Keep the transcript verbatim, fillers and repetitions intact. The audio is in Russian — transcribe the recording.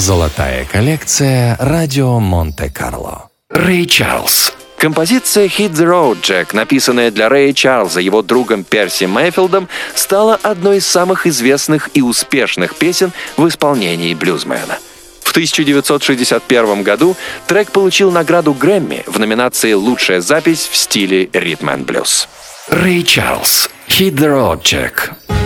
Золотая коллекция «Радио Монте-Карло». Рэй Чарльз. Композиция «Hit the Road, Jack», написанная для Рэя Чарльза его другом Перси Мэйфилдом, стала одной из самых известных и успешных песен в исполнении блюзмена. В тысяча девятьсот шестьдесят первом году трек получил награду Грэмми в номинации «Лучшая запись в стиле ритм энд блюз». Рэй Чарльз. «Hit the Road, Jack».